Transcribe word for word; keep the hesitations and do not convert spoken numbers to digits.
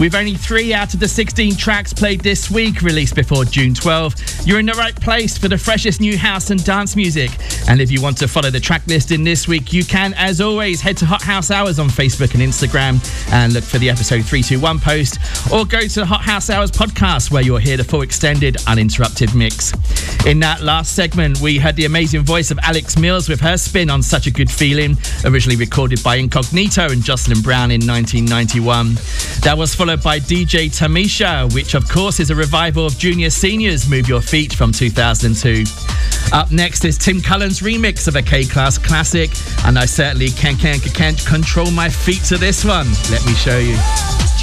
With only three out of the sixteen tracks played this week released before June twelfth, you're in the right place for the freshest new house and dance music. And if you want to follow the track listing this week, you can, as always, head to Hot House Hours on Facebook and Instagram and look for the episode three two one post, or go to the Hot House Hours podcast where you'll hear the full extended uninterrupted mix. In that last segment, we heard the amazing voice of Alex Mills with her spin on Such a Good Feeling, originally recorded by Incognito and Jocelyn Brown in nineteen ninety-one. That was followed by D J Tamisha, which of course is a revival of Junior Senior's Move Your Feet from two thousand two. Up next is Tim Cullen's remix of a K-Class classic, and I certainly can't, can't, can't control my feet to this one. Let me show you.